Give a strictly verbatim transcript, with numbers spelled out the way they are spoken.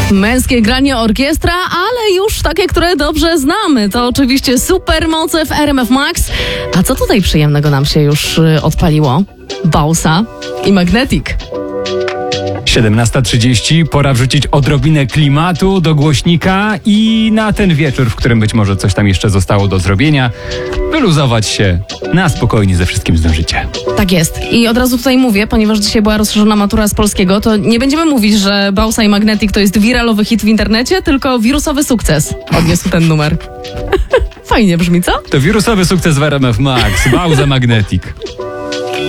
Męskie granie orkiestra, ale już takie, które dobrze znamy. To oczywiście supermoce w R M F Max. A co tutaj przyjemnego nam się już y, odpaliło? Bausa i Magnetic. siedemnasta trzydzieści, pora wrzucić odrobinę klimatu do głośnika i na ten wieczór, w którym być może coś tam jeszcze zostało do zrobienia, wyluzować się, na spokojnie ze wszystkim zdążycie. Tak jest. I od razu tutaj mówię, ponieważ dzisiaj była rozszerzona matura z polskiego, to nie będziemy mówić, że Bausa i Magnetic to jest wiralowy hit w internecie, tylko wirusowy sukces odniósł ten numer. Fajnie brzmi, co? To wirusowy sukces w R M F Max, Bausa Magnetic.